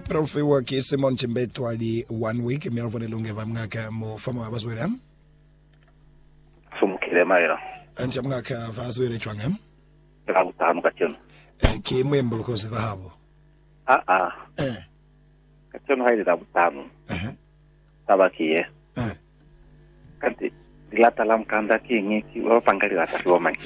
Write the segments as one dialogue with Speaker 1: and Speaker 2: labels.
Speaker 1: Profe wa ke Simon Chimbeto ali 1 week mi alvone longe va mngaka mo fama abazwera
Speaker 2: sumukile maira
Speaker 1: anje mngaka vazwere chwangam
Speaker 2: ra utano kacheno
Speaker 1: ke mwembo kozi va havo
Speaker 2: kacheno haile ra utano tabakie kanti dilata lam kanda kingi ki wa pangali rata lo man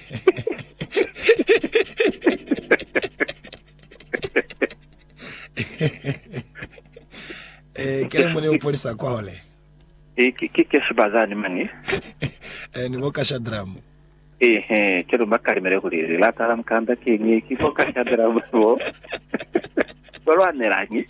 Speaker 1: kile mwenye upolisa kwa ole
Speaker 2: ke shibazani mani
Speaker 1: ni bokasha drum
Speaker 2: kero makari mere kuri dilata lam kanda kingi ki bokasha drum bo solo anerangi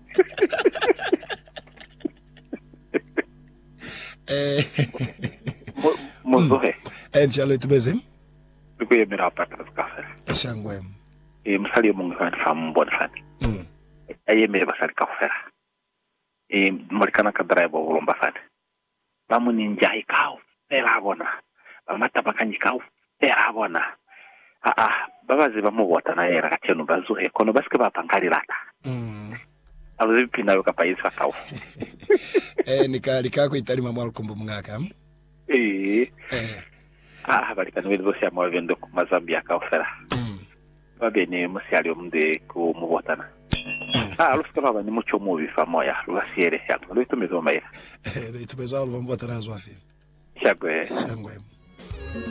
Speaker 2: Mozohe.
Speaker 1: Chalo itubezem?
Speaker 2: Dukuye mira patra kafe.
Speaker 1: Shangwem.
Speaker 2: Msali mungu fan fam bon fan. Aye mira basal kafe. Malikana ka driver wolomba fan. Bamu ninjai kao pera bona. Bamata bakanyi kao pera bona. Babazi bamu wota na era kachenu bazuhe kono baske ba pankali lata. Abuzi pina yoka paisa kao.
Speaker 1: Nikako itali mamwal kumbu mngaka.
Speaker 2: Bali kan wedo sia mo vendo ku Mazambia ka ofera. Va bene mo sia mde ku mo botana. Lo scava ni mucho movi fa moya, lo siere ya. Lo ito mezo mai.
Speaker 1: Lo ito mezo lo botana zwafi.
Speaker 2: Shagwe.
Speaker 1: Shangwe.